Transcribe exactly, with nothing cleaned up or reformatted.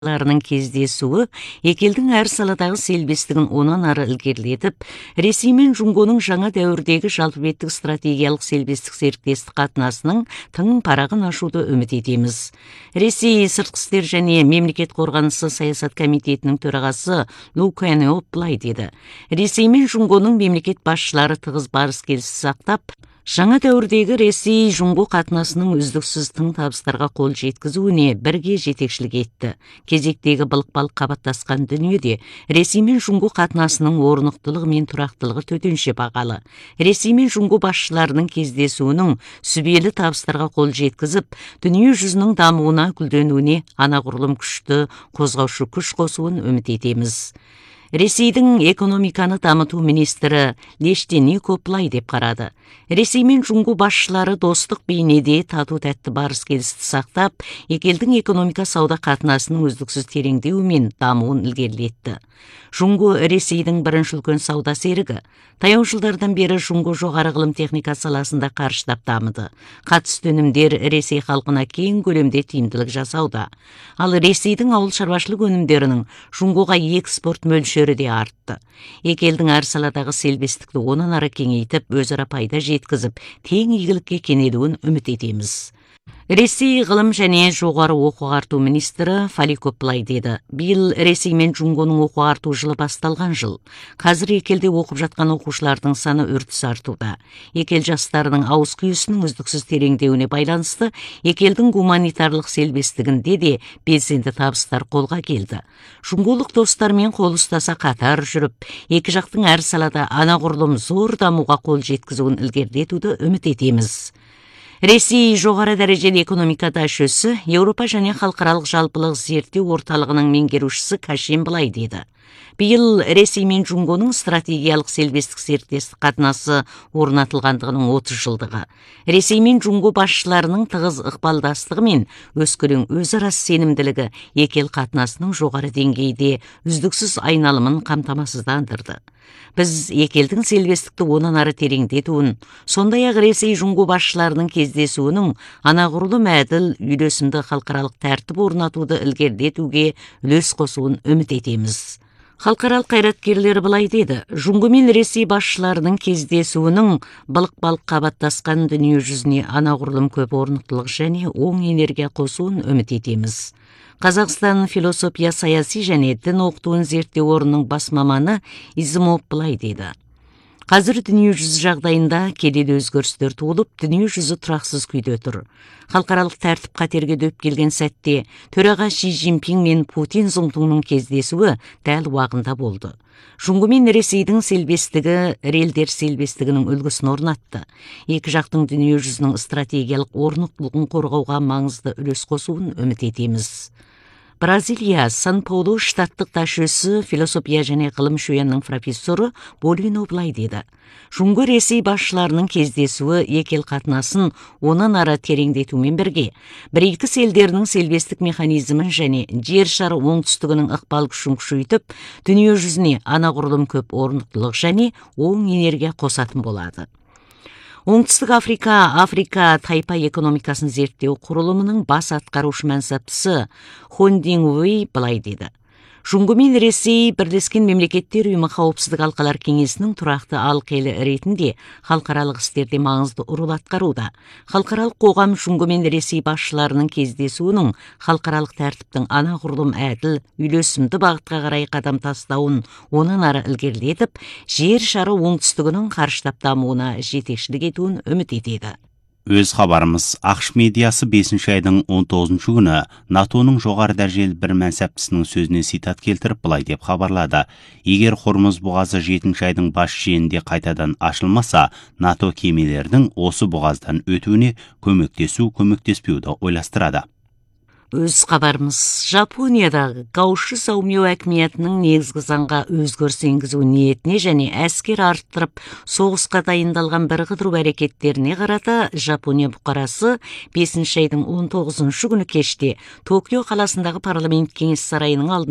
ларының кездесуі екі елдің әр саладағы серіктестігін онан ары ілгерілетіп, Ресей мен Жуңгоның жаңа дәуірдегі жалпы беттік стратегиялық серіктестік серіктестік қатынасының тың парағын ашуды үміт етеміз. Ресей сыртқы істер және мемлекет қорғанысы саясат комитетінің төрағасы Лу Куаньо былай деді: Ресей мен Жуңгоның мемлекет басшылары тығыз барыс келіс сақтап, жаңа дәуірдегі Ресей-Жуңго қатынасының үздіксіз тың табыстарға қол жеткізуіне бірге жетекшілік етті. Кезектегі былық-балық қабаттасқан дүниеде Ресей мен Жуңго қатынасының орнықтылығы мен тұрақтылығы төтенше бағалы. Ресей мен Жуңго басшыларының кездесуінің сүбелі табыстарға қол жеткізіп, дүние жүзінің дамуына, гүлденуіне анағұрлым күшті қозғаушы күш қосуын үміт етеміз. Ресейдің экономиканы дамыту министрі Лештенко былай деп қарады: Ресей мен Жуңго басшылары достық бейнеде тату-тәтті барыс келісті сақтап, екі елдің экономика сауда қатынасының үздіксіз тереңдеуі мен дамуын ілгерілетті. Жуңго Ресейдің бірінші үлкен сауда серігі. Таяу жылдардан бері Жуңго жоғары ғылым техника саласында қарыштап дамыды. Қатысты өнімдер Ресей халқына кең көлемде тиімділік жасауда. Ал Ресейдің ауыл шаруашылық өнімдерінің Жуңгоға экспорт мөлшері де артты. Екі елдің әр саладағы серіктестікті онан ары кеңейтіп, өзара пайда жеткізіп, тең игілікке кенелуін үміт етеміз. Ресей ғылым және жоғары оқу ағарту министрі Фаликов былай деді: биыл Ресей мен Жуңгоның оқу ағарту жылы басталған жыл. Қазір екі елде оқып жатқан оқушылардың саны үрдіс артуда. Екі ел жастарының ауыз күйісінің үздіксіз тереңдеуіне байланысты екі елдің гуманитарлық серіктестігінде де белсенді табыстар қолға келді. Жуңголық достармен қол ұстаса қатар жүріп, екі жақтың әр салада анағұрлым зор дамуға қол жеткізуін ілгерілетуді үміт етеміз. Ресей жоғары дәрежелі экономика дашөсі Еуропа және халықаралық жалпылық зерттеу орталығының меңгерушісі Кашин былай деді: биыл Ресей мен Жуңгоның стратегиялық серіктестік серіктестік қатынасы орнатылғандығының отыз жылдығы. Ресей мен Жуңго басшыларының тығыз ықпалдастығы мен өскелең өзара сенімділігі екі ел қатынасының жоғары деңгейде үздіксіз айналымын қамтамасыздандырды. Біз екі елдің серіктестікті онан ары тереңдетуін, сондай-ақ Ресей Жуңго басшыларының кездесуінің анағұрлым әділ, үйлесімді халықаралық тәртіп орнатуды ілгерілетуге үлес қосуын үміт етеміз. Халықаралық қайраткерлері былай деді: Жуңго мен Ресей басшыларының кездесуінің былық-балық қабаттасқан дүние жүзіне анағұрлым көп орнықтылық және оң энергия қосуын үміт етеміз. Қазақстан философия саяси және дін оқытуын зерттеу орнының бас маманы Изымов былай деді: қазір дүние жүзі жағдайында келелі өзгерістер туылып, дүние жүзі тұрақсыз күйде тұр. Халықаралық тәртіп қатерге дөп келген сәтте төраға Ши Цзиньпин мен Путин Зұңтұңның кездесуі дәл уағында болды. Жуңго мен Ресейдің серіктестігі релдер серіктестігінің үлгісін орнатты. Екі жақтың дүние жүзінің стратегиялық орнықтылығын қорғауға маңызды үлес қосуын үміт етеміз. Бразилия Сан-Паулу штаттық дашөсі философия және ғылым шөйенінің профессоры Болино былай деді: Жуңго Ресей басшыларының кездесуі екі ел қатынасын онан ары тереңдетумен бірге, бір-екі елдерінің серіктестік механизмін және жер шары оңтүстігінің ықпал күшін күшейтіп, дүние жүзіне анағұрлым көп орнықтылық және оң энергия қосатын болады. Оңтүстік Африка Африка тайпа экономикасын зерттеу құрылымының бас атқарушы мәнсаптысы Хондин Уэй былай деді: Жуңго мен Ресей бірлескен мемлекеттер ұйымы қауіпсіздік алқалар кеңесінің тұрақты алқелі ретінде халықаралық істерде маңызды рөл атқаруда. Халықаралық қоғам Жуңго мен Ресей басшыларының кездесуінің халықаралық тәртіптің анағұрлым әділ, үйлесімді бағытқа қарай қадам тастауын онан ары ілгерілетіп, жер шары оңтүстігінің қарыштап дамуына жетекшілік етуін үміт етеді. Өз хабарымыз ақш медиасы бесінші айдың он тоғызыншы күні натоның жоғары дәрежелі бір мәнсаптысының сөзіне цитат келтіріп былай деп хабарлады: егер Хормұз бұғазы жетінші айдың бас шенінде қайтадан ашылмаса, НАТО кемелердің осы бұғаздан өтуіне көмектесу көмектеспеуді ойластырады. Өз хабарымыз Жапониядағы Гауши Саумио әкіметінің негізгі заңға өзгеріс енгізу ниетіне және әскер арттырып соғысқа дайындалған бірқыдыру әрекеттеріне қарата Жапония бұқарасы бесінші айдың он тоғызыншы күні кеште Токио қаласындағы парламент кеңес сарайының алдында